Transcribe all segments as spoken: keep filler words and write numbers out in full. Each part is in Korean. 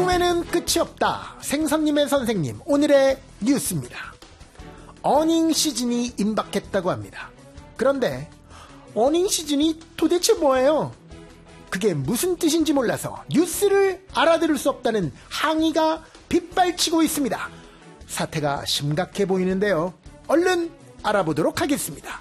궁금해는 끝이 없다. 생선님의 선생님, 오늘의 뉴스입니다. 어닝 시즌이 임박했다고 합니다. 그런데 어닝 시즌이 도대체 뭐예요? 그게 무슨 뜻인지 몰라서 뉴스를 알아들을 수 없다는 항의가 빗발치고 있습니다. 사태가 심각해 보이는데요. 얼른 알아보도록 하겠습니다.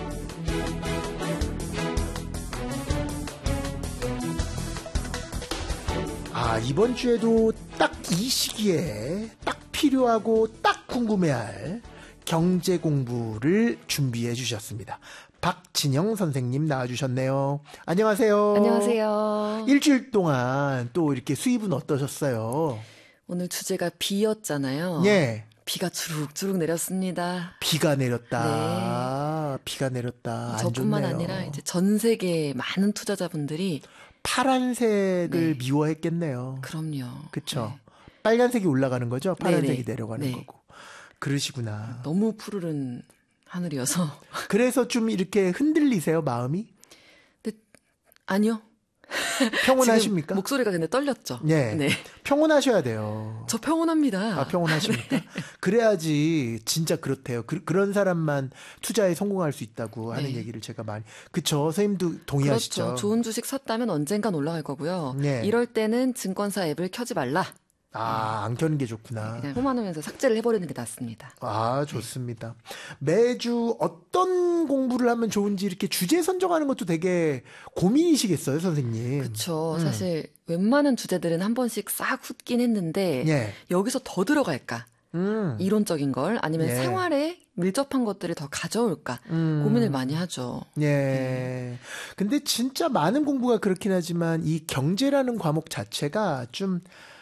아, 이번 주에도 딱 이 시기에 딱 필요하고 딱 궁금해할 경제 공부를 준비해 주셨습니다. 박진영 선생님 나와주셨네요. 안녕하세요. 안녕하세요. 일주일 동안 또 이렇게 수입은 어떠셨어요? 오늘 주제가 비였잖아요. 예. 비가 주룩주룩 내렸습니다. 비가 내렸다. 네. 비가 내렸다. 안 저뿐만 좋네요. 아니라 이제 전 세계 많은 투자자분들이 파란색을 네. 미워했겠네요. 그럼요. 그렇죠. 네. 빨간색이 올라가는 거죠. 파란색이 네네. 내려가는 네. 거고. 그러시구나. 너무 푸르른 하늘이어서. 그래서 좀 이렇게 흔들리세요, 마음이? 근데 아니요. 평온하십니까? 목소리가 근데 떨렸죠. 네. 네. 평온하셔야 돼요. 저 평온합니다. 아, 평온하십니까? 네. 그래야지 진짜 그렇대요. 그, 그런 사람만 투자에 성공할 수 있다고 하는 네. 얘기를 제가 많이. 그쵸. 선생님도 동의하시죠? 그렇죠. 좋은 주식 샀다면 언젠간 올라갈 거고요. 네. 이럴 때는 증권사 앱을 켜지 말라. 아, 안 켜는 게 좋구나. 그냥 호만하면서 삭제를 해버리는 게 낫습니다. 아, 좋습니다. 매주 어떤 공부를 하면 좋은지 이렇게 주제 선정하는 것도 되게 고민이시겠어요, 선생님? 그렇죠. 음. 사실 웬만한 주제들은 한 번씩 싹 훑긴 했는데 예. 여기서 더 들어갈까? 음. 이론적인 걸 아니면 예. 생활에 밀접한 것들을 더 가져올까? 음. 고민을 많이 하죠. 예. 네. 근데 진짜 많은 공부가 그렇긴 하지만 이 경제라는 과목 자체가 좀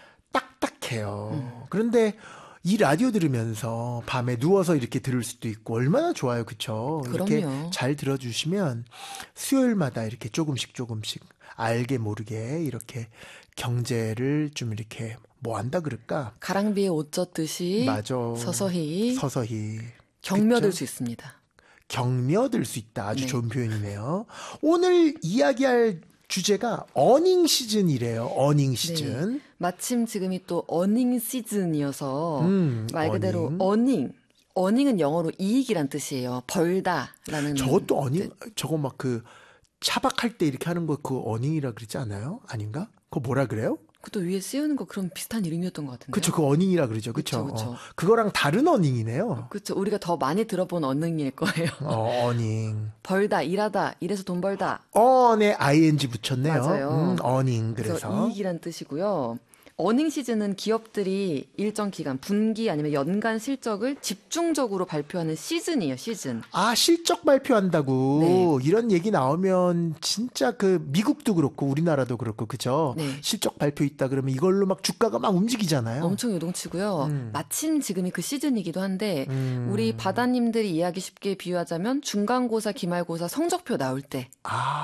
딱딱해요. 음. 그런데 이 라디오 들으면서 밤에 누워서 이렇게 들을 수도 있고 얼마나 좋아요. 그쵸? 이렇게 그럼요. 잘 들어주시면 수요일마다 이렇게 조금씩 조금씩 알게 모르게 이렇게 경제를 좀 이렇게 뭐 한다 그럴까? 가랑비에 옷 젖듯이 맞아. 서서히 서서히. 경며들 그쵸? 수 있습니다. 경며들 수 있다. 아주 네. 좋은 표현이네요. 오늘 이야기할 주제가 어닝 시즌이래요. 어닝 시즌. 네. 마침 지금이 또 어닝 시즌이어서 음, 말 그대로 어닝. 어닝. 어닝은 영어로 이익이란 뜻이에요. 벌다라는. 저것도 어닝, 뜻. 저거 막 그 차박할 때 이렇게 하는 거 그거 어닝이라 그러지 않아요? 아닌가? 그거 뭐라 그래요? 그것도 위에 씌우는 거 그런 비슷한 이름이었던 것 같은데요. 그쵸, 그 어닝이라 그러죠. 그쵸. 그쵸, 그쵸. 어, 그거랑 다른 어닝이네요. 그렇죠. 우리가 더 많이 들어본 어닝일 거예요. 어, 어닝. 벌다, 일하다, 일해서 돈 벌다. 어에 아이엔지 붙였네요. 맞아요. 음, 어닝. 그래서, 그래서. 이익이란 뜻이고요. 어닝 시즌은 기업들이 일정 기간, 분기 아니면 연간 실적을 집중적으로 발표하는 시즌이에요. 시즌. 아, 실적 발표한다고. 네. 이런 얘기 나오면 진짜 그 미국도 그렇고 우리나라도 그렇고 그죠? 네. 실적 발표 있다 그러면 이걸로 막 주가가 막 움직이잖아요. 엄청 요동치고요. 음. 마침 지금이 그 시즌이기도 한데 음. 우리 바다님들이 이해하기 쉽게 비유하자면 중간고사, 기말고사 성적표 나올 때 아.